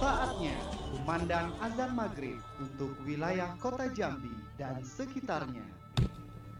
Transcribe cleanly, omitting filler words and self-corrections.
Saatnya kumandang azan maghrib untuk wilayah kota Jambi dan sekitarnya.